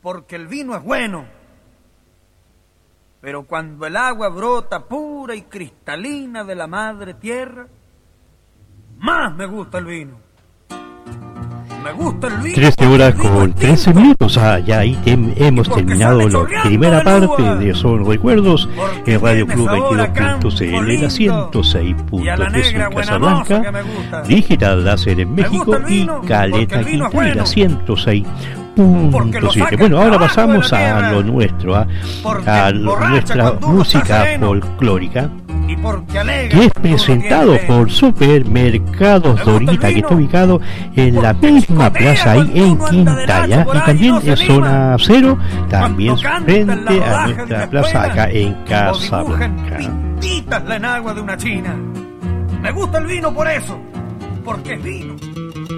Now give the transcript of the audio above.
porque el vino es bueno. Pero cuando el agua brota pura y cristalina de la madre tierra, más me gusta el vino. Me gusta el vino. 13 horas con 13 minutos. Ya ahí hemos terminado la primera parte de Son Recuerdos en Radio Club 22.cl, la 106.3 en Casablanca, Digital Láser en México y Caleta Quintana, la 106.7. Bueno, ahora pasamos a lo nuestro, a nuestra música folclórica, que es presentado por Supermercados Dorita, que está ubicado en la misma plaza ahí en Quintaya, y también en zona cero, también frente a nuestra plaza acá en Casablanca. Pintitas la enagua de una china. Me gusta el vino por eso, porque es vino.